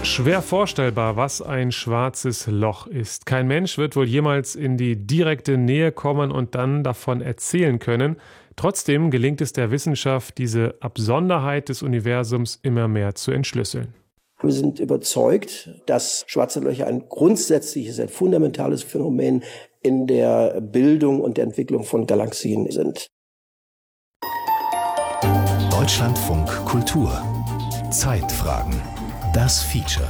Schwer vorstellbar, was ein schwarzes Loch ist. Kein Mensch wird wohl jemals in die direkte Nähe kommen und dann davon erzählen können. Trotzdem gelingt es der Wissenschaft, diese Absonderheit des Universums immer mehr zu entschlüsseln. Wir sind überzeugt, dass schwarze Löcher ein grundsätzliches, ein fundamentales Phänomen in der Bildung und der Entwicklung von Galaxien sind. Deutschlandfunk Kultur. Zeitfragen. Das Feature.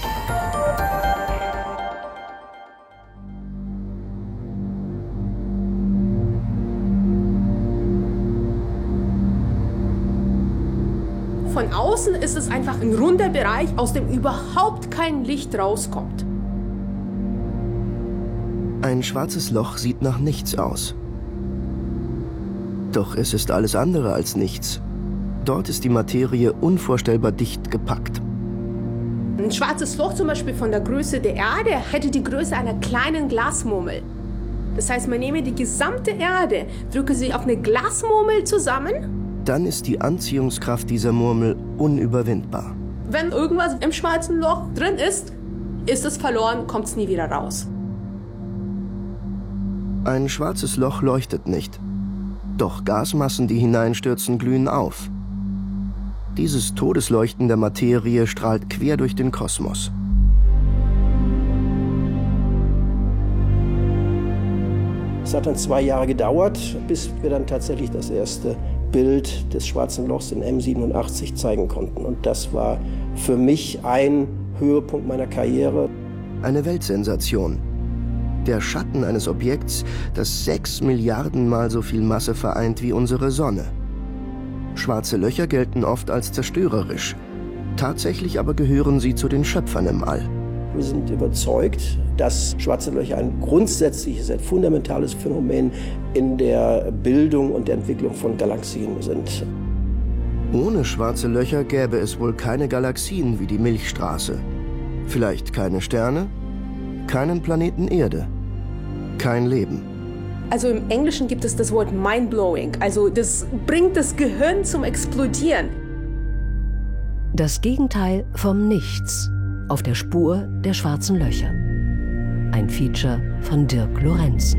Von außen ist es einfach ein runder Bereich, aus dem überhaupt kein Licht rauskommt. Ein schwarzes Loch sieht nach nichts aus. Doch es ist alles andere als nichts. Dort ist die Materie unvorstellbar dicht gepackt. Ein schwarzes Loch zum Beispiel von der Größe der Erde hätte die Größe einer kleinen Glasmurmel. Das heißt, man nehme die gesamte Erde, drücke sie auf eine Glasmurmel zusammen. Dann ist die Anziehungskraft dieser Murmel unüberwindbar. Wenn irgendwas im schwarzen Loch drin ist es verloren, kommt es nie wieder raus. Ein schwarzes Loch leuchtet nicht. Doch Gasmassen, die hineinstürzen, glühen auf. Dieses Todesleuchten der Materie strahlt quer durch den Kosmos. Es hat dann 2 Jahre gedauert, bis wir dann tatsächlich das erste Bild des schwarzen Lochs in M87 zeigen konnten. Und das war für mich ein Höhepunkt meiner Karriere. Eine Weltsensation. Der Schatten eines Objekts, das 6 Milliarden Mal so viel Masse vereint wie unsere Sonne. Schwarze Löcher gelten oft als zerstörerisch. Tatsächlich aber gehören sie zu den Schöpfern im All. Wir sind überzeugt, dass schwarze Löcher ein grundsätzliches, ein fundamentales Phänomen in der Bildung und der Entwicklung von Galaxien sind. Ohne schwarze Löcher gäbe es wohl keine Galaxien wie die Milchstraße. Vielleicht keine Sterne, keinen Planeten Erde, kein Leben. Also im Englischen gibt es das Wort mindblowing, also das bringt das Gehirn zum Explodieren. Das Gegenteil vom Nichts, auf der Spur der schwarzen Löcher. Ein Feature von Dirk Lorenzen.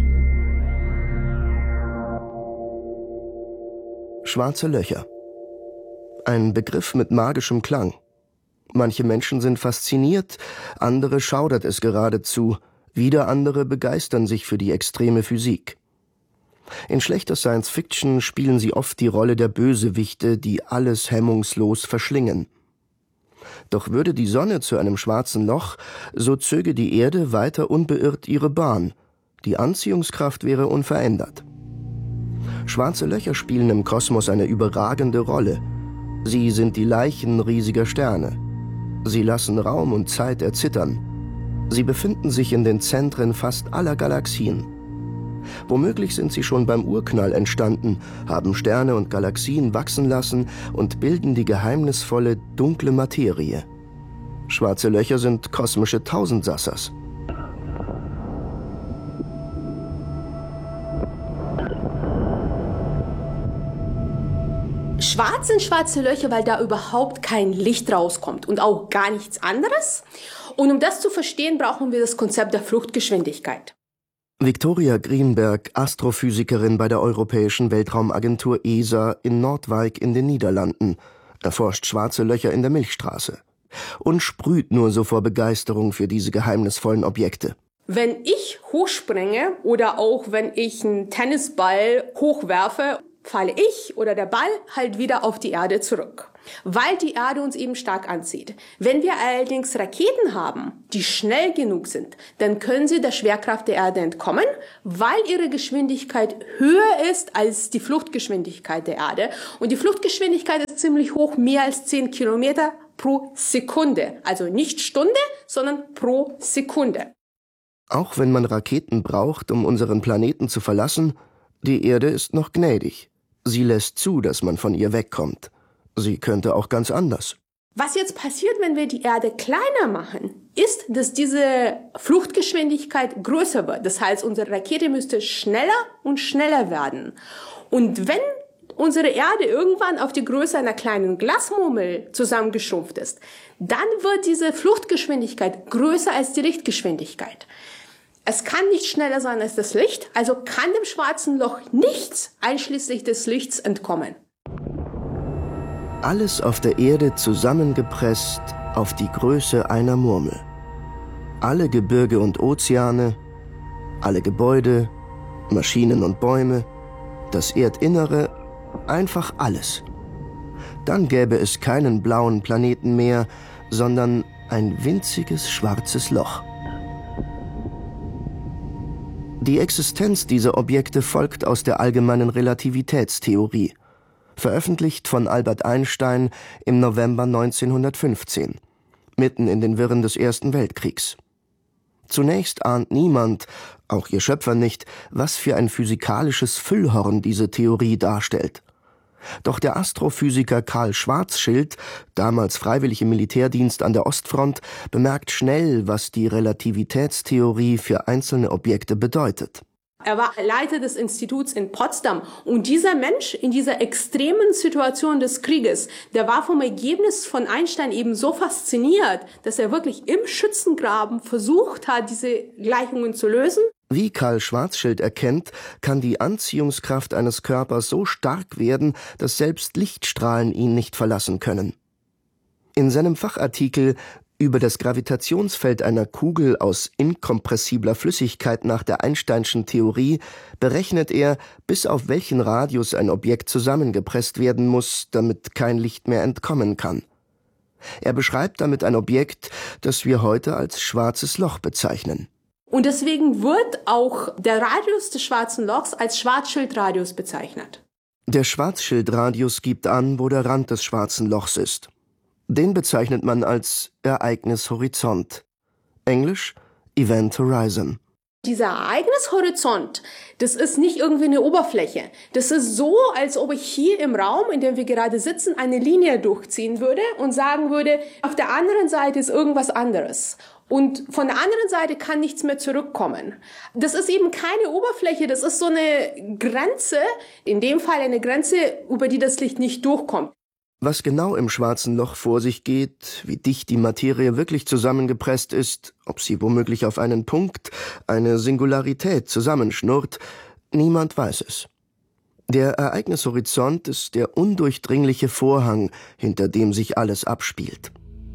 Schwarze Löcher. Ein Begriff mit magischem Klang. Manche Menschen sind fasziniert, andere schaudert es geradezu. Wieder andere begeistern sich für die extreme Physik. In schlechter Science-Fiction spielen sie oft die Rolle der Bösewichte, die alles hemmungslos verschlingen. Doch würde die Sonne zu einem schwarzen Loch, so zöge die Erde weiter unbeirrt ihre Bahn. Die Anziehungskraft wäre unverändert. Schwarze Löcher spielen im Kosmos eine überragende Rolle. Sie sind die Leichen riesiger Sterne. Sie lassen Raum und Zeit erzittern. Sie befinden sich in den Zentren fast aller Galaxien. Womöglich sind sie schon beim Urknall entstanden, haben Sterne und Galaxien wachsen lassen und bilden die geheimnisvolle, dunkle Materie. Schwarze Löcher sind kosmische Tausendsassers. Schwarz sind schwarze Löcher, weil da überhaupt kein Licht rauskommt und auch gar nichts anderes. Und um das zu verstehen, brauchen wir das Konzept der Fluchtgeschwindigkeit. Viktoria Greenberg, Astrophysikerin bei der Europäischen Weltraumagentur ESA in Noordwijk in den Niederlanden, erforscht schwarze Löcher in der Milchstraße und sprüht nur so vor Begeisterung für diese geheimnisvollen Objekte. Wenn ich hochspringe oder auch wenn ich einen Tennisball hochwerfe, falle ich oder der Ball halt wieder auf die Erde zurück, weil die Erde uns eben stark anzieht. Wenn wir allerdings Raketen haben, die schnell genug sind, dann können sie der Schwerkraft der Erde entkommen, weil ihre Geschwindigkeit höher ist als die Fluchtgeschwindigkeit der Erde. Und die Fluchtgeschwindigkeit ist ziemlich hoch, mehr als 10 Kilometer pro Sekunde. Also nicht Stunde, sondern pro Sekunde. Auch wenn man Raketen braucht, um unseren Planeten zu verlassen, die Erde ist noch gnädig. Sie lässt zu, dass man von ihr wegkommt. Sie könnte auch ganz anders. Was jetzt passiert, wenn wir die Erde kleiner machen, ist, dass diese Fluchtgeschwindigkeit größer wird. Das heißt, unsere Rakete müsste schneller und schneller werden. Und wenn unsere Erde irgendwann auf die Größe einer kleinen Glasmurmel zusammengeschrumpft ist, dann wird diese Fluchtgeschwindigkeit größer als die Lichtgeschwindigkeit. Es kann nicht schneller sein als das Licht, also kann dem schwarzen Loch nichts einschließlich des Lichts entkommen. Alles auf der Erde zusammengepresst auf die Größe einer Murmel. Alle Gebirge und Ozeane, alle Gebäude, Maschinen und Bäume, das Erdinnere, einfach alles. Dann gäbe es keinen blauen Planeten mehr, sondern ein winziges schwarzes Loch. Die Existenz dieser Objekte folgt aus der allgemeinen Relativitätstheorie, veröffentlicht von Albert Einstein im November 1915, mitten in den Wirren des Ersten Weltkriegs. Zunächst ahnt niemand, auch ihr Schöpfer nicht, was für ein physikalisches Füllhorn diese Theorie darstellt. Doch der Astrophysiker Karl Schwarzschild, damals freiwillig im Militärdienst an der Ostfront, bemerkt schnell, was die Relativitätstheorie für einzelne Objekte bedeutet. Er war Leiter des Instituts in Potsdam und dieser Mensch in dieser extremen Situation des Krieges, der war vom Ergebnis von Einstein eben so fasziniert, dass er wirklich im Schützengraben versucht hat, diese Gleichungen zu lösen. Wie Karl Schwarzschild erkennt, kann die Anziehungskraft eines Körpers so stark werden, dass selbst Lichtstrahlen ihn nicht verlassen können. In seinem Fachartikel über das Gravitationsfeld einer Kugel aus inkompressibler Flüssigkeit nach der Einsteinschen Theorie berechnet er, bis auf welchen Radius ein Objekt zusammengepresst werden muss, damit kein Licht mehr entkommen kann. Er beschreibt damit ein Objekt, das wir heute als schwarzes Loch bezeichnen. Und deswegen wird auch der Radius des schwarzen Lochs als Schwarzschildradius bezeichnet. Der Schwarzschildradius gibt an, wo der Rand des schwarzen Lochs ist. Den bezeichnet man als Ereignishorizont. Englisch Event Horizon. Dieser Ereignishorizont, das ist nicht irgendwie eine Oberfläche. Das ist so, als ob ich hier im Raum, in dem wir gerade sitzen, eine Linie durchziehen würde und sagen würde, auf der anderen Seite ist irgendwas anderes. Und von der anderen Seite kann nichts mehr zurückkommen. Das ist eben keine Oberfläche, das ist so eine Grenze, in dem Fall eine Grenze, über die das Licht nicht durchkommt. Was genau im schwarzen Loch vor sich geht, wie dicht die Materie wirklich zusammengepresst ist, ob sie womöglich auf einen Punkt, eine Singularität zusammenschnurrt, niemand weiß es. Der Ereignishorizont ist der undurchdringliche Vorhang, hinter dem sich alles abspielt.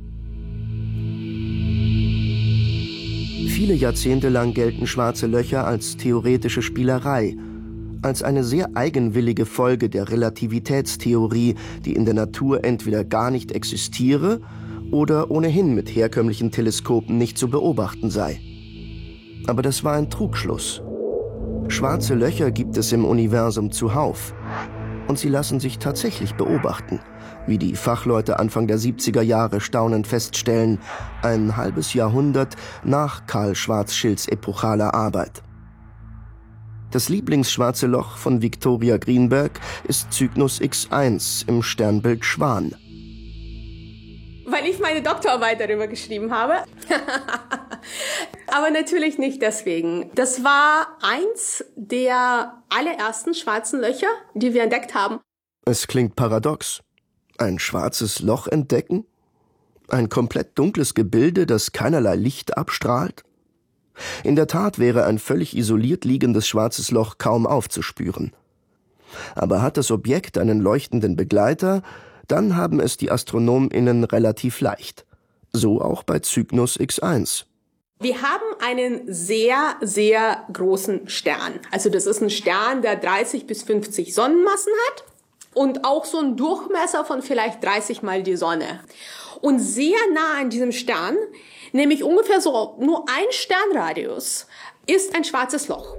Viele Jahrzehnte lang gelten schwarze Löcher als theoretische Spielerei, als eine sehr eigenwillige Folge der Relativitätstheorie, die in der Natur entweder gar nicht existiere oder ohnehin mit herkömmlichen Teleskopen nicht zu beobachten sei. Aber das war ein Trugschluss. Schwarze Löcher gibt es im Universum zuhauf. Und sie lassen sich tatsächlich beobachten, wie die Fachleute Anfang der 70er Jahre staunend feststellen, ein halbes Jahrhundert nach Karl Schwarzschilds epochaler Arbeit. Das Lieblingsschwarze Loch von Victoria Greenberg ist Cygnus X1 im Sternbild Schwan. Weil ich meine Doktorarbeit darüber geschrieben habe. Aber natürlich nicht deswegen. Das war eins der allerersten schwarzen Löcher, die wir entdeckt haben. Es klingt paradox. Ein schwarzes Loch entdecken? Ein komplett dunkles Gebilde, das keinerlei Licht abstrahlt? In der Tat wäre ein völlig isoliert liegendes schwarzes Loch kaum aufzuspüren. Aber hat das Objekt einen leuchtenden Begleiter, dann haben es die AstronomInnen relativ leicht. So auch bei Cygnus X1. Wir haben einen sehr, sehr großen Stern. Also das ist ein Stern, der 30 bis 50 Sonnenmassen hat und auch so einen Durchmesser von vielleicht 30 Mal die Sonne. Und sehr nah an diesem Stern, nämlich ungefähr so nur ein Sternradius, ist ein schwarzes Loch.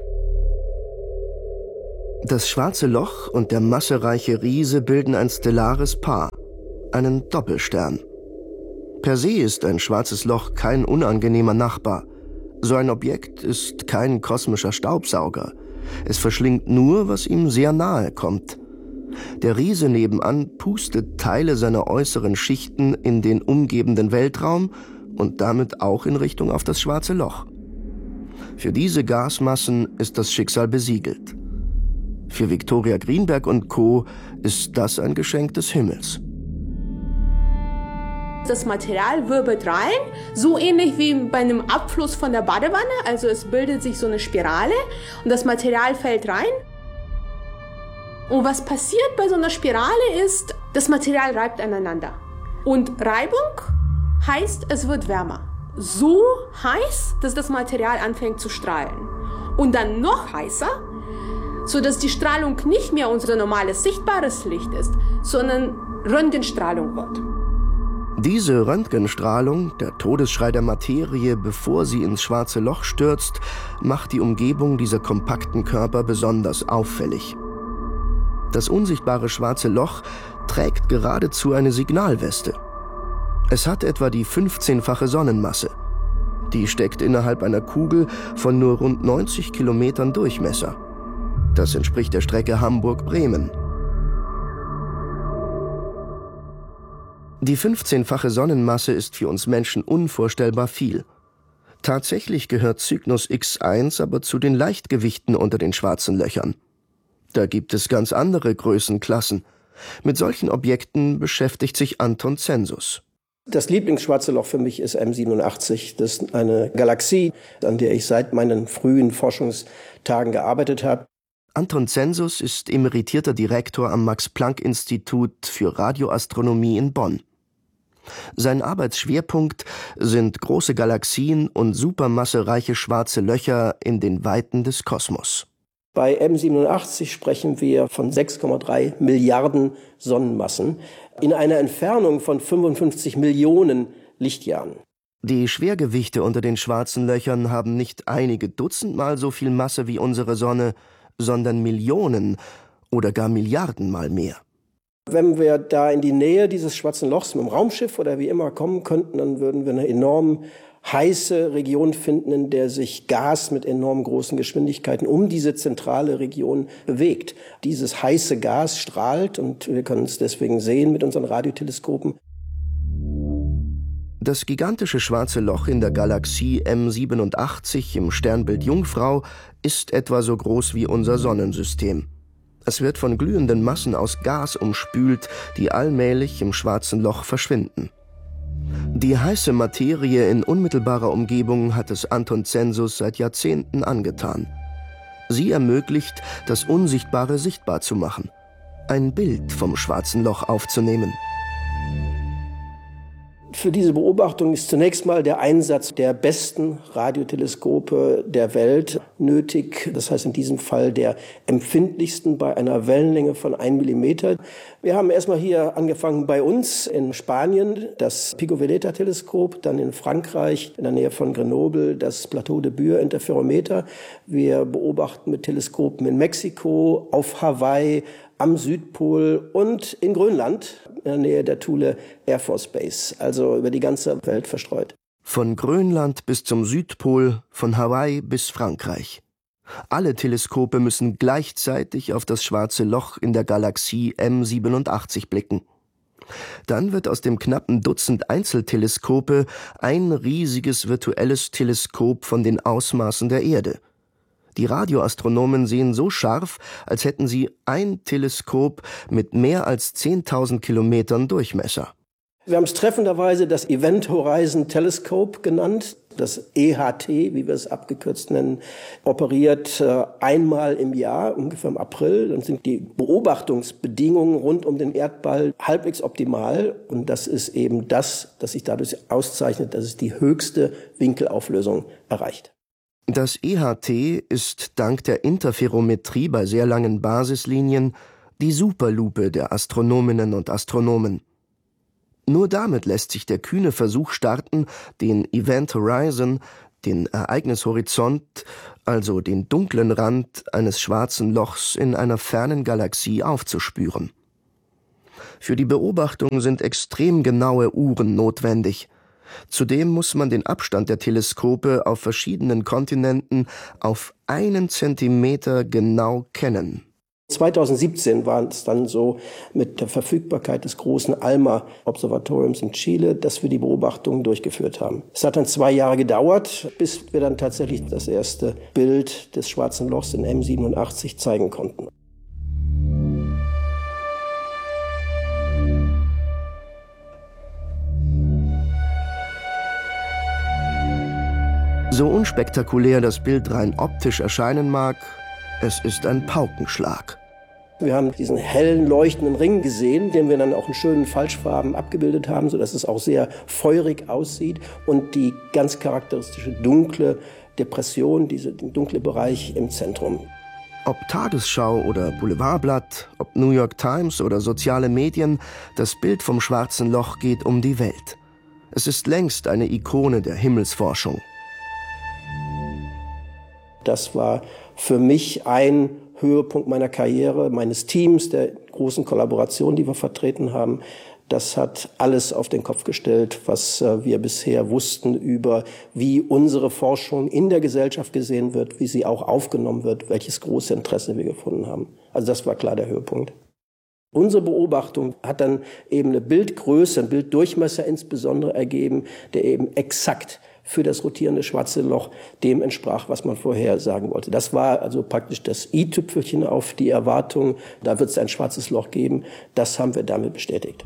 Das schwarze Loch und der massereiche Riese bilden ein stellares Paar, einen Doppelstern. Per se ist ein schwarzes Loch kein unangenehmer Nachbar. So ein Objekt ist kein kosmischer Staubsauger. Es verschlingt nur, was ihm sehr nahe kommt. Der Riese nebenan pustet Teile seiner äußeren Schichten in den umgebenden Weltraum und damit auch in Richtung auf das schwarze Loch. Für diese Gasmassen ist das Schicksal besiegelt. Für Viktoria Greenberg und Co. ist das ein Geschenk des Himmels. Das Material wirbelt rein, so ähnlich wie bei einem Abfluss von der Badewanne. Also es bildet sich so eine Spirale und das Material fällt rein. Und was passiert bei so einer Spirale ist, das Material reibt aneinander. Und Reibung heißt, es wird wärmer. So heiß, dass das Material anfängt zu strahlen. Und dann noch heißer, sodass die Strahlung nicht mehr unser normales sichtbares Licht ist, sondern Röntgenstrahlung wird. Diese Röntgenstrahlung, der Todesschrei der Materie, bevor sie ins schwarze Loch stürzt, macht die Umgebung dieser kompakten Körper besonders auffällig. Das unsichtbare schwarze Loch trägt geradezu eine Signalweste. Es hat etwa die 15-fache Sonnenmasse. Die steckt innerhalb einer Kugel von nur rund 90 Kilometern Durchmesser. Das entspricht der Strecke Hamburg-Bremen. Die 15-fache Sonnenmasse ist für uns Menschen unvorstellbar viel. Tatsächlich gehört Cygnus X1 aber zu den Leichtgewichten unter den schwarzen Löchern. Da gibt es ganz andere Größenklassen. Mit solchen Objekten beschäftigt sich Anton Zensus. Das Lieblingsschwarze Loch für mich ist M87. Das ist eine Galaxie, an der ich seit meinen frühen Forschungstagen gearbeitet habe. Anton Zensus ist emeritierter Direktor am Max-Planck-Institut für Radioastronomie in Bonn. Sein Arbeitsschwerpunkt sind große Galaxien und supermassereiche schwarze Löcher in den Weiten des Kosmos. Bei M87 sprechen wir von 6,3 Milliarden Sonnenmassen in einer Entfernung von 55 Millionen Lichtjahren. Die Schwergewichte unter den schwarzen Löchern haben nicht einige Dutzendmal so viel Masse wie unsere Sonne, sondern Millionen oder gar Milliardenmal mehr. Wenn wir da in die Nähe dieses schwarzen Lochs mit dem Raumschiff oder wie immer kommen könnten, dann würden wir eine enorm heiße Region finden, in der sich Gas mit enorm großen Geschwindigkeiten um diese zentrale Region bewegt. Dieses heiße Gas strahlt und wir können es deswegen sehen mit unseren Radioteleskopen. Das gigantische schwarze Loch in der Galaxie M87 im Sternbild Jungfrau ist etwa so groß wie unser Sonnensystem. Es wird von glühenden Massen aus Gas umspült, die allmählich im schwarzen Loch verschwinden. Die heiße Materie in unmittelbarer Umgebung hat es Anton Zensus seit Jahrzehnten angetan. Sie ermöglicht, das Unsichtbare sichtbar zu machen, ein Bild vom schwarzen Loch aufzunehmen. Für diese Beobachtung ist zunächst mal der Einsatz der besten Radioteleskope der Welt nötig. Das heißt in diesem Fall der empfindlichsten bei einer Wellenlänge von 1 Millimeter. Wir haben erstmal hier angefangen bei uns in Spanien, das Pico Veleta-Teleskop, dann in Frankreich, in der Nähe von Grenoble, das Plateau de Bure Interferometer. Wir beobachten mit Teleskopen in Mexiko, auf Hawaii, am Südpol und in Grönland, in der Nähe der Thule Air Force Base, also über die ganze Welt verstreut. Von Grönland bis zum Südpol, von Hawaii bis Frankreich. Alle Teleskope müssen gleichzeitig auf das schwarze Loch in der Galaxie M87 blicken. Dann wird aus dem knappen Dutzend Einzelteleskope ein riesiges virtuelles Teleskop von den Ausmaßen der Erde. Die Radioastronomen sehen so scharf, als hätten sie ein Teleskop mit mehr als 10.000 Kilometern Durchmesser. Wir haben es treffenderweise das Event Horizon Telescope genannt. Das EHT, wie wir es abgekürzt nennen, operiert einmal im Jahr, ungefähr im April. Dann sind die Beobachtungsbedingungen rund um den Erdball halbwegs optimal. Und das ist eben das sich dadurch auszeichnet, dass es die höchste Winkelauflösung erreicht. Das EHT ist dank der Interferometrie bei sehr langen Basislinien die Superlupe der Astronominnen und Astronomen. Nur damit lässt sich der kühne Versuch starten, den Event Horizon, den Ereignishorizont, also den dunklen Rand eines schwarzen Lochs in einer fernen Galaxie aufzuspüren. Für die Beobachtung sind extrem genaue Uhren notwendig. Zudem muss man den Abstand der Teleskope auf verschiedenen Kontinenten auf 1 Zentimeter genau kennen. 2017 war es dann so mit der Verfügbarkeit des großen ALMA-Observatoriums in Chile, dass wir die Beobachtungen durchgeführt haben. Es hat dann 2 Jahre gedauert, bis wir dann tatsächlich das erste Bild des schwarzen Lochs in M87 zeigen konnten. So unspektakulär das Bild rein optisch erscheinen mag, es ist ein Paukenschlag. Wir haben diesen hellen, leuchtenden Ring gesehen, den wir dann auch in schönen Falschfarben abgebildet haben, sodass es auch sehr feurig aussieht. Und die ganz charakteristische dunkle Depression, dieser dunkle Bereich im Zentrum. Ob Tagesschau oder Boulevardblatt, ob New York Times oder soziale Medien, das Bild vom Schwarzen Loch geht um die Welt. Es ist längst eine Ikone der Himmelsforschung. Das war für mich ein Höhepunkt meiner Karriere, meines Teams, der großen Kollaboration, die wir vertreten haben. Das hat alles auf den Kopf gestellt, was wir bisher wussten über, wie unsere Forschung in der Gesellschaft gesehen wird, wie sie auch aufgenommen wird, welches große Interesse wir gefunden haben. Also das war klar der Höhepunkt. Unsere Beobachtung hat dann eben eine Bildgröße, einen Bilddurchmesser insbesondere ergeben, der eben exakt für das rotierende schwarze Loch dem entsprach, was man vorher sagen wollte. Das war also praktisch das i-Tüpfelchen auf die Erwartung, da wird es ein schwarzes Loch geben. Das haben wir damit bestätigt.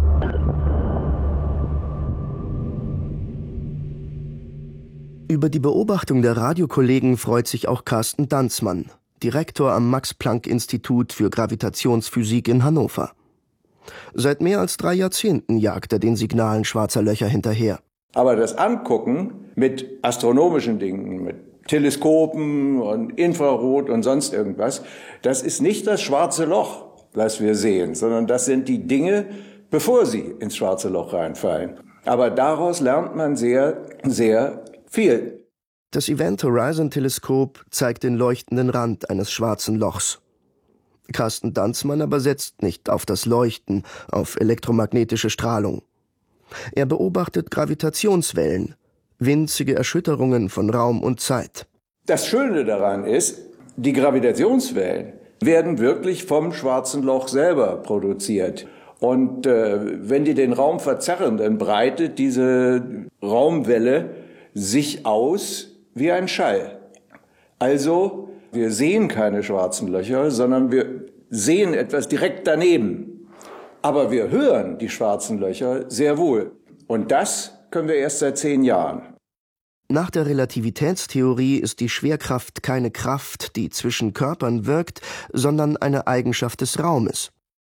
Über die Beobachtung der Radiokollegen freut sich auch Carsten Danzmann, Direktor am Max-Planck-Institut für Gravitationsphysik in Hannover. Seit mehr als 3 Jahrzehnten jagt er den Signalen schwarzer Löcher hinterher. Aber das Angucken mit astronomischen Dingen, mit Teleskopen und Infrarot und sonst irgendwas, das ist nicht das schwarze Loch, das wir sehen, sondern das sind die Dinge, bevor sie ins schwarze Loch reinfallen. Aber daraus lernt man sehr, sehr viel. Das Event Horizon Teleskop zeigt den leuchtenden Rand eines schwarzen Lochs. Carsten Danzmann aber setzt nicht auf das Leuchten, auf elektromagnetische Strahlung. Er beobachtet Gravitationswellen, winzige Erschütterungen von Raum und Zeit. Das Schöne daran ist, die Gravitationswellen werden wirklich vom schwarzen Loch selber produziert. Und wenn die den Raum verzerren, dann breitet diese Raumwelle sich aus wie ein Schall. Also, wir sehen keine schwarzen Löcher, sondern wir sehen etwas direkt daneben. Aber wir hören die schwarzen Löcher sehr wohl. Und das können wir erst seit 10 Jahren. Nach der Relativitätstheorie ist die Schwerkraft keine Kraft, die zwischen Körpern wirkt, sondern eine Eigenschaft des Raumes.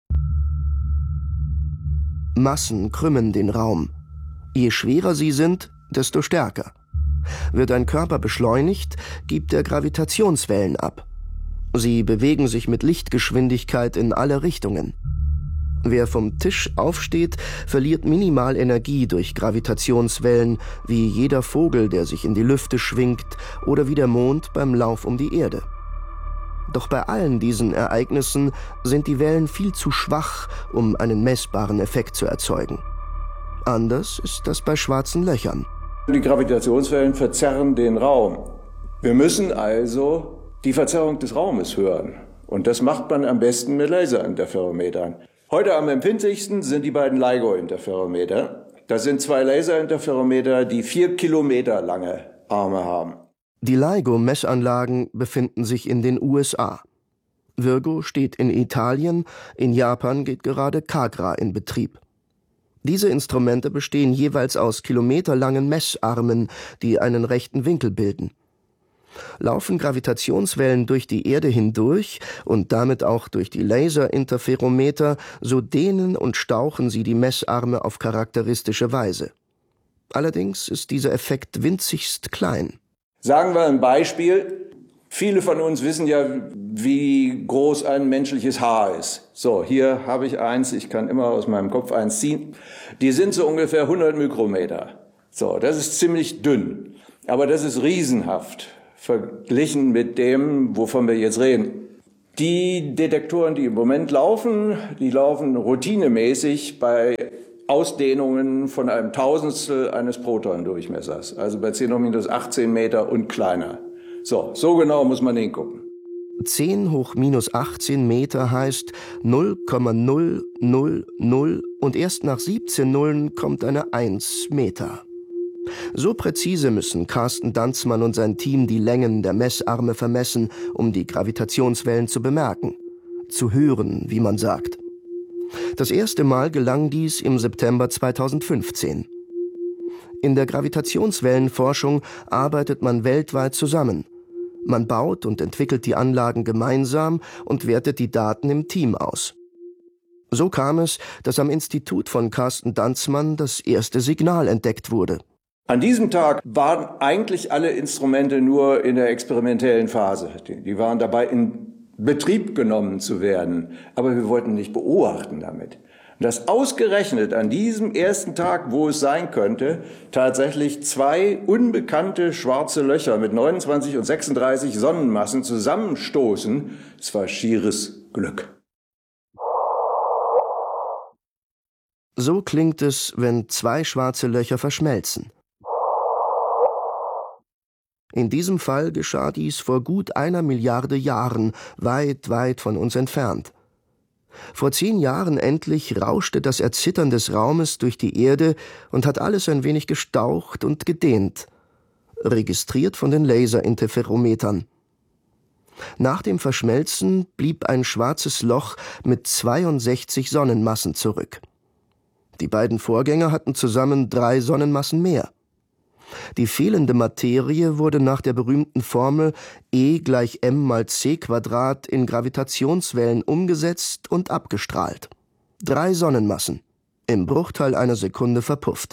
Massen krümmen den Raum. Je schwerer sie sind, desto stärker. Wird ein Körper beschleunigt, gibt er Gravitationswellen ab. Sie bewegen sich mit Lichtgeschwindigkeit in alle Richtungen. Wer vom Tisch aufsteht, verliert minimal Energie durch Gravitationswellen, wie jeder Vogel, der sich in die Lüfte schwingt, oder wie der Mond beim Lauf um die Erde. Doch bei allen diesen Ereignissen sind die Wellen viel zu schwach, um einen messbaren Effekt zu erzeugen. Anders ist das bei schwarzen Löchern. Die Gravitationswellen verzerren den Raum. Wir müssen also die Verzerrung des Raumes hören. Und das macht man am besten mit Laserinterferometern. Heute am empfindlichsten sind die beiden LIGO-Interferometer. Das sind 2 Laserinterferometer, die 4 Kilometer lange Arme haben. Die LIGO-Messanlagen befinden sich in den USA. Virgo steht in Italien, in Japan geht gerade Kagra in Betrieb. Diese Instrumente bestehen jeweils aus kilometerlangen Messarmen, die einen rechten Winkel bilden. Laufen Gravitationswellen durch die Erde hindurch und damit auch durch die Laserinterferometer, so dehnen und stauchen sie die Messarme auf charakteristische Weise. Allerdings ist dieser Effekt winzigst klein. Sagen wir ein Beispiel. Viele von uns wissen ja, wie groß ein menschliches Haar ist. So, hier habe ich eins, ich kann immer aus meinem Kopf eins ziehen. Die sind so ungefähr 100 Mikrometer. So, das ist ziemlich dünn. Aber das ist riesenhaft, verglichen mit dem, wovon wir jetzt reden. Die Detektoren, die im Moment laufen, die laufen routinemäßig bei Ausdehnungen von einem Tausendstel eines Protondurchmessers. Also bei 10⁻18 Meter und kleiner. So genau muss man hingucken. 10 hoch minus 18 Meter heißt 0,000 und erst nach 17 Nullen kommt eine 1 Meter. So präzise müssen Carsten Danzmann und sein Team die Längen der Messarme vermessen, um die Gravitationswellen zu bemerken. Zu hören, wie man sagt. Das erste Mal gelang dies im September 2015. In der Gravitationswellenforschung arbeitet man weltweit zusammen. Man baut und entwickelt die Anlagen gemeinsam und wertet die Daten im Team aus. So kam es, dass am Institut von Carsten Danzmann das erste Signal entdeckt wurde. An diesem Tag waren eigentlich alle Instrumente nur in der experimentellen Phase. Die waren dabei, in Betrieb genommen zu werden. Aber wir wollten nicht beobachten damit. Dass ausgerechnet an diesem ersten Tag, wo es sein könnte, tatsächlich 2 unbekannte schwarze Löcher mit 29 und 36 Sonnenmassen zusammenstoßen, das war schieres Glück. So klingt es, wenn 2 schwarze Löcher verschmelzen. In diesem Fall geschah dies vor gut 1 Milliarde Jahren, weit, weit von uns entfernt. Vor 10 Jahren endlich rauschte das Erzittern des Raumes durch die Erde und hat alles ein wenig gestaucht und gedehnt, registriert von den Laserinterferometern. Nach dem Verschmelzen blieb ein schwarzes Loch mit 62 Sonnenmassen zurück. Die beiden Vorgänger hatten zusammen 3 Sonnenmassen mehr. Die fehlende Materie wurde nach der berühmten Formel E = m mal c² in Gravitationswellen umgesetzt und abgestrahlt. 3 Sonnenmassen, im Bruchteil einer Sekunde verpufft.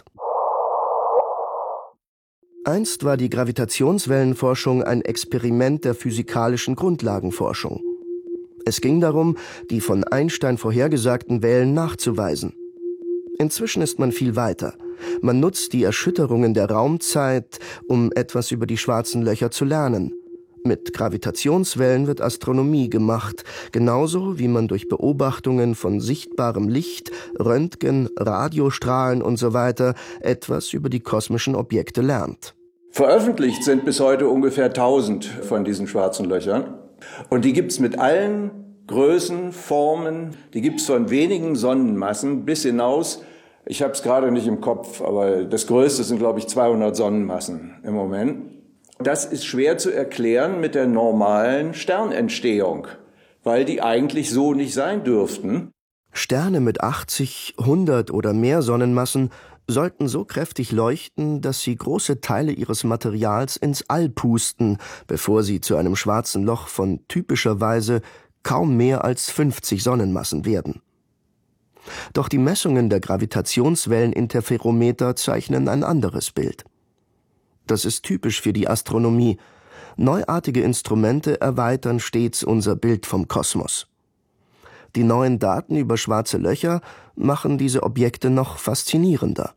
Einst war die Gravitationswellenforschung ein Experiment der physikalischen Grundlagenforschung. Es ging darum, die von Einstein vorhergesagten Wellen nachzuweisen. Inzwischen ist man viel weiter. Man nutzt die Erschütterungen der Raumzeit, um etwas über die schwarzen Löcher zu lernen. Mit Gravitationswellen wird Astronomie gemacht, genauso wie man durch Beobachtungen von sichtbarem Licht, Röntgen, Radiostrahlen usw. etwas über die kosmischen Objekte lernt. Veröffentlicht sind bis heute ungefähr 1000 von diesen schwarzen Löchern. Und die gibt's mit allen Größen, Formen, die gibt's von wenigen Sonnenmassen bis hinaus. Ich habe es gerade nicht im Kopf, aber das Größte sind, glaube ich, 200 Sonnenmassen im Moment. Das ist schwer zu erklären mit der normalen Sternentstehung, weil die eigentlich so nicht sein dürften. Sterne mit 80, 100 oder mehr Sonnenmassen sollten so kräftig leuchten, dass sie große Teile ihres Materials ins All pusten, bevor sie zu einem schwarzen Loch von typischerweise kaum mehr als 50 Sonnenmassen werden. Doch die Messungen der Gravitationswelleninterferometer zeichnen ein anderes Bild. Das ist typisch für die Astronomie. Neuartige Instrumente erweitern stets unser Bild vom Kosmos. Die neuen Daten über schwarze Löcher machen diese Objekte noch faszinierender.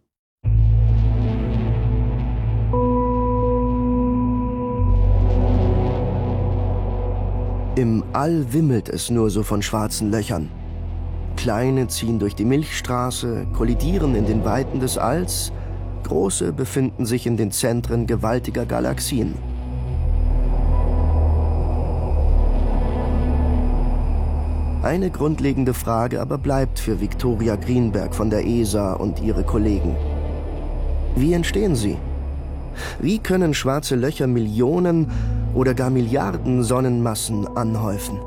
Im All wimmelt es nur so von schwarzen Löchern. Kleine ziehen durch die Milchstraße, kollidieren in den Weiten des Alls, große befinden sich in den Zentren gewaltiger Galaxien. Eine grundlegende Frage aber bleibt für Viktoria Greenberg von der ESA und ihre Kollegen. Wie entstehen sie? Wie können schwarze Löcher Millionen oder gar Milliarden Sonnenmassen anhäufen?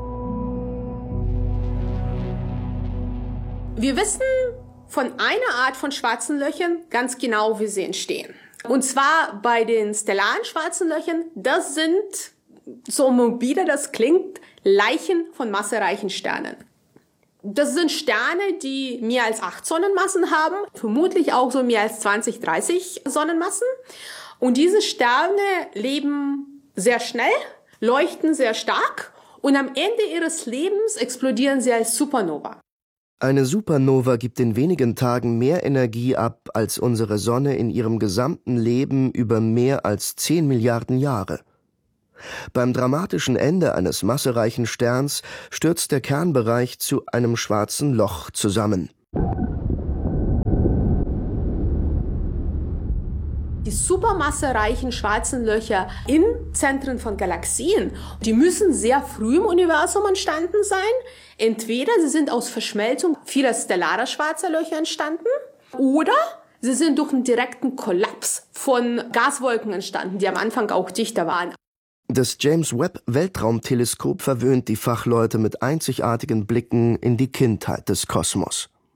Wir wissen von einer Art von schwarzen Löchern ganz genau, wie sie entstehen. Und zwar bei den stellaren schwarzen Löchern, das sind, so morbide das klingt, Leichen von massereichen Sternen. Das sind Sterne, die mehr als 8 Sonnenmassen haben, vermutlich auch so mehr als 20, 30 Sonnenmassen. Und diese Sterne leben sehr schnell, leuchten sehr stark und am Ende ihres Lebens explodieren sie als Supernova. Eine Supernova gibt in wenigen Tagen mehr Energie ab als unsere Sonne in ihrem gesamten Leben über mehr als 10 Milliarden Jahre. Beim dramatischen Ende eines massereichen Sterns stürzt der Kernbereich zu einem schwarzen Loch zusammen. Die supermassereichen schwarzen Löcher in Zentren von Galaxien, die müssen sehr früh im Universum entstanden sein. Entweder sie sind aus Verschmelzung vieler stellarer schwarzer Löcher entstanden oder sie sind durch einen direkten Kollaps von Gaswolken entstanden, die am Anfang auch dichter waren. Das James-Webb-Weltraumteleskop verwöhnt die Fachleute mit einzigartigen Blicken in die Kindheit des Kosmos.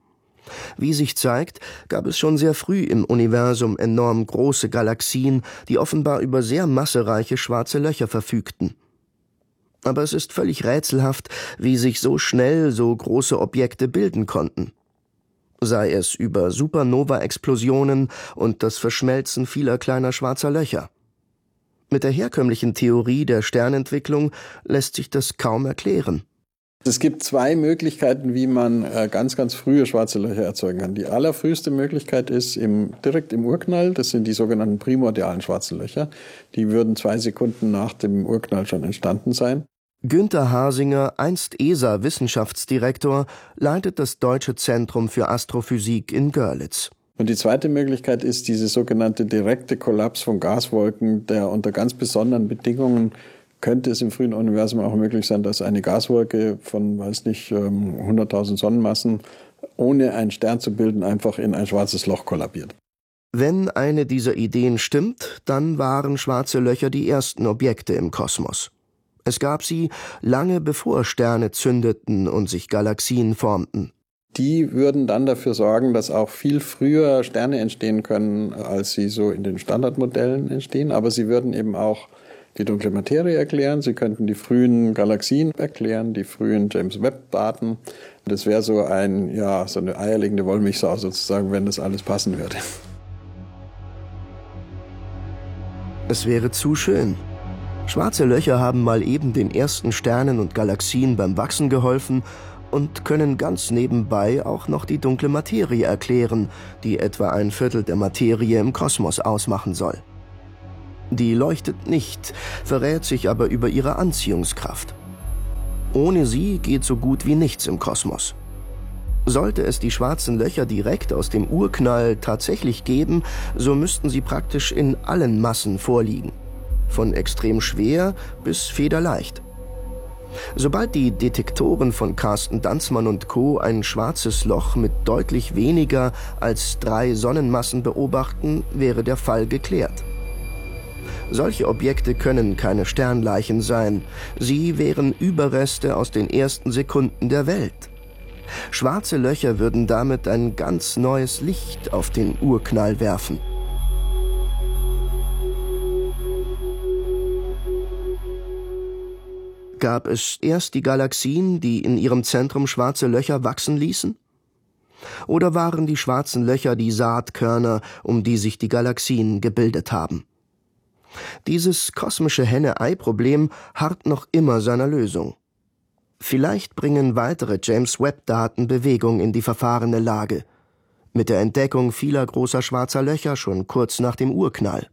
Wie sich zeigt, gab es schon sehr früh im Universum enorm große Galaxien, die offenbar über sehr massereiche schwarze Löcher verfügten. Aber es ist völlig rätselhaft, wie sich so schnell so große Objekte bilden konnten. Sei es über Supernova-Explosionen und das Verschmelzen vieler kleiner schwarzer Löcher. Mit der herkömmlichen Theorie der Sternentwicklung lässt sich das kaum erklären. Es gibt zwei Möglichkeiten, wie man ganz, ganz frühe schwarze Löcher erzeugen kann. Die allerfrüheste Möglichkeit ist direkt im Urknall. Das sind die sogenannten primordialen schwarzen Löcher. Die würden 2 Sekunden nach dem Urknall schon entstanden sein. Günter Hasinger, einst ESA-Wissenschaftsdirektor, leitet das Deutsche Zentrum für Astrophysik in Görlitz. Und die zweite Möglichkeit ist diese sogenannte direkte Kollaps von Gaswolken, der unter ganz besonderen Bedingungen könnte es im frühen Universum auch möglich sein, dass eine Gaswolke von, 100.000 Sonnenmassen, ohne einen Stern zu bilden, einfach in ein schwarzes Loch kollabiert. Wenn eine dieser Ideen stimmt, dann waren schwarze Löcher die ersten Objekte im Kosmos. Es gab sie lange bevor Sterne zündeten und sich Galaxien formten. Die würden dann dafür sorgen, dass auch viel früher Sterne entstehen können, als sie so in den Standardmodellen entstehen. Aber sie würden eben auch die dunkle Materie erklären. Sie könnten die frühen Galaxien erklären, die frühen James-Webb-Daten. Das wäre so eine eierlegende Wollmilchsau sozusagen, wenn das alles passen würde. Es wäre zu schön. Schwarze Löcher haben mal eben den ersten Sternen und Galaxien beim Wachsen geholfen und können ganz nebenbei auch noch die dunkle Materie erklären, die etwa 1/4 der Materie im Kosmos ausmachen soll. Die leuchtet nicht, verrät sich aber über ihre Anziehungskraft. Ohne sie geht so gut wie nichts im Kosmos. Sollte es die schwarzen Löcher direkt aus dem Urknall tatsächlich geben, so müssten sie praktisch in allen Massen vorliegen. Von extrem schwer bis federleicht. Sobald die Detektoren von Carsten Danzmann und Co. ein schwarzes Loch mit deutlich weniger als 3 Sonnenmassen beobachten, wäre der Fall geklärt. Solche Objekte können keine Sternleichen sein. Sie wären Überreste aus den ersten Sekunden der Welt. Schwarze Löcher würden damit ein ganz neues Licht auf den Urknall werfen. Gab es erst die Galaxien, die in ihrem Zentrum schwarze Löcher wachsen ließen? Oder waren die schwarzen Löcher die Saatkörner, um die sich die Galaxien gebildet haben? Dieses kosmische Henne-Ei-Problem harrt noch immer seiner Lösung. Vielleicht bringen weitere James-Webb-Daten Bewegung in die verfahrene Lage. Mit der Entdeckung vieler großer schwarzer Löcher schon kurz nach dem Urknall.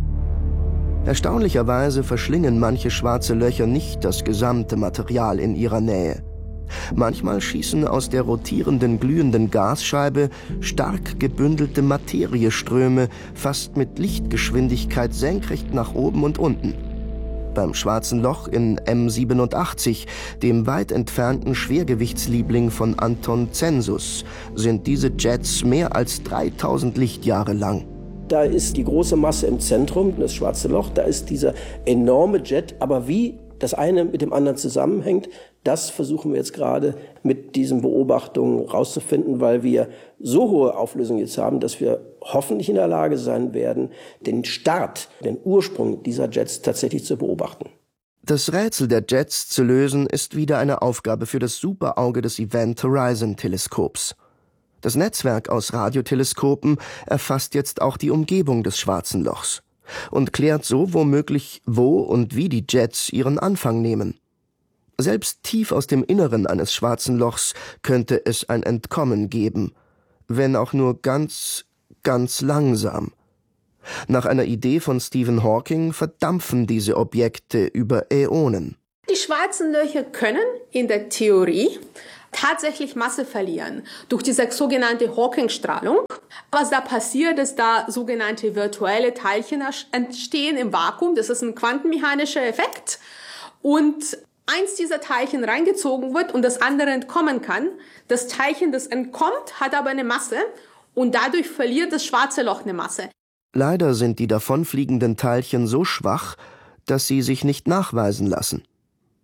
Erstaunlicherweise verschlingen manche schwarze Löcher nicht das gesamte Material in ihrer Nähe. Manchmal schießen aus der rotierenden glühenden Gasscheibe stark gebündelte Materieströme fast mit Lichtgeschwindigkeit senkrecht nach oben und unten. Beim Schwarzen Loch in M87, dem weit entfernten Schwergewichtsliebling von Anton Zensus, sind diese Jets mehr als 3000 Lichtjahre lang. Da ist die große Masse im Zentrum, das Schwarze Loch, da ist dieser enorme Jet, aber wie das eine mit dem anderen zusammenhängt, das versuchen wir jetzt gerade mit diesen Beobachtungen rauszufinden, weil wir so hohe Auflösung jetzt haben, dass wir hoffentlich in der Lage sein werden, den Start, den Ursprung dieser Jets tatsächlich zu beobachten. Das Rätsel der Jets zu lösen, ist wieder eine Aufgabe für das Superauge des Event Horizon Teleskops. Das Netzwerk aus Radioteleskopen erfasst jetzt auch die Umgebung des Schwarzen Lochs und klärt so womöglich, wo und wie die Jets ihren Anfang nehmen. Selbst tief aus dem Inneren eines Schwarzen Lochs könnte es ein Entkommen geben, wenn auch nur ganz, ganz langsam. Nach einer Idee von Stephen Hawking verdampfen diese Objekte über Äonen. Die schwarzen Löcher können in der Theorie tatsächlich Masse verlieren durch diese sogenannte Hawking-Strahlung. Was da passiert, ist, da sogenannte virtuelle Teilchen entstehen im Vakuum. Das ist ein quantenmechanischer Effekt. Und eins dieser Teilchen reingezogen wird und das andere entkommen kann. Das Teilchen, das entkommt, hat aber eine Masse und dadurch verliert das Schwarze Loch eine Masse. Leider sind die davonfliegenden Teilchen so schwach, dass sie sich nicht nachweisen lassen.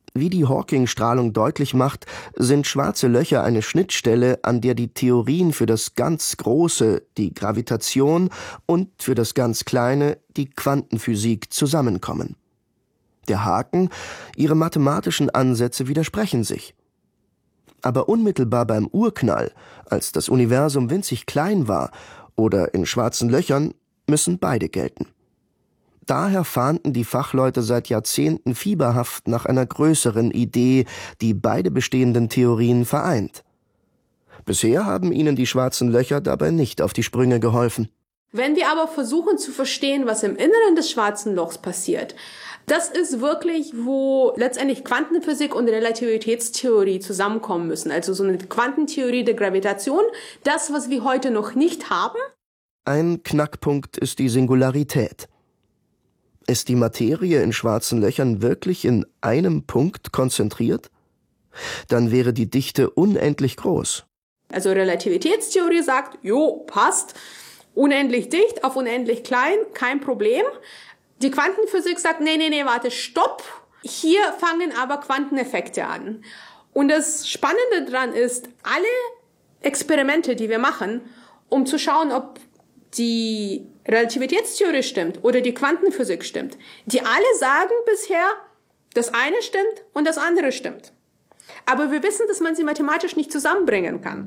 Wie die Hawking-Strahlung deutlich macht, sind schwarze Löcher eine Schnittstelle, an der die Theorien für das ganz Große, die Gravitation, und für das ganz Kleine, die Quantenphysik, zusammenkommen. Der Haken: ihre mathematischen Ansätze widersprechen sich. Aber unmittelbar beim Urknall, als das Universum winzig klein war, oder in schwarzen Löchern, müssen beide gelten. Daher fahnden die Fachleute seit Jahrzehnten fieberhaft nach einer größeren Idee, die beide bestehenden Theorien vereint. Bisher haben ihnen die schwarzen Löcher dabei nicht auf die Sprünge geholfen. Wenn wir aber versuchen zu verstehen, was im Inneren des schwarzen Lochs passiert, das ist wirklich, wo letztendlich Quantenphysik und Relativitätstheorie zusammenkommen müssen. Also so eine Quantentheorie der Gravitation, das, was wir heute noch nicht haben. Ein Knackpunkt ist die Singularität. Ist die Materie in schwarzen Löchern wirklich in einem Punkt konzentriert? Dann wäre die Dichte unendlich groß. Also Relativitätstheorie sagt, jo, passt, unendlich dicht auf unendlich klein, kein Problem. Die Quantenphysik sagt, nee, warte, stopp. Hier fangen aber Quanteneffekte an. Und das Spannende daran ist, alle Experimente, die wir machen, um zu schauen, ob die Relativitätstheorie stimmt oder die Quantenphysik stimmt, die alle sagen bisher, das eine stimmt und das andere stimmt. Aber wir wissen, dass man sie mathematisch nicht zusammenbringen kann.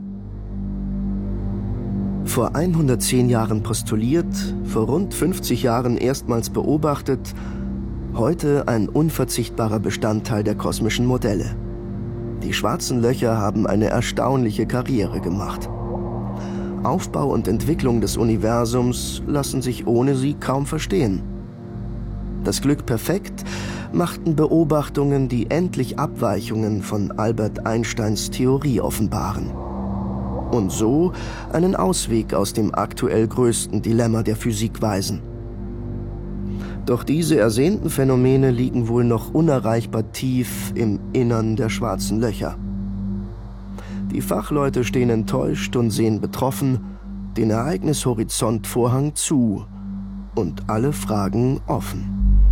Vor 110 Jahren postuliert, vor rund 50 Jahren erstmals beobachtet, heute ein unverzichtbarer Bestandteil der kosmischen Modelle. Die schwarzen Löcher haben eine erstaunliche Karriere gemacht. Aufbau und Entwicklung des Universums lassen sich ohne sie kaum verstehen. Das Glück perfekt machten Beobachtungen, die endlich Abweichungen von Albert Einsteins Theorie offenbaren. Und so einen Ausweg aus dem aktuell größten Dilemma der Physik weisen. Doch diese ersehnten Phänomene liegen wohl noch unerreichbar tief im Innern der schwarzen Löcher. Die Fachleute stehen enttäuscht und sehen betroffen den Ereignishorizontvorhang zu und alle Fragen offen.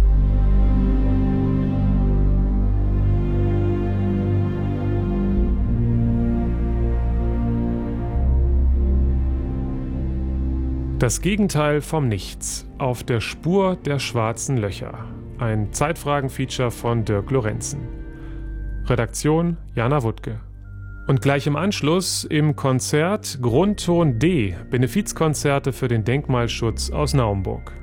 Das Gegenteil vom Nichts. Auf der Spur der schwarzen Löcher. Ein Zeitfragen-Feature von Dirk Lorenzen. Redaktion Jana Wuttke. Und gleich im Anschluss im Konzert Grundton D, Benefizkonzerte für den Denkmalschutz aus Naumburg.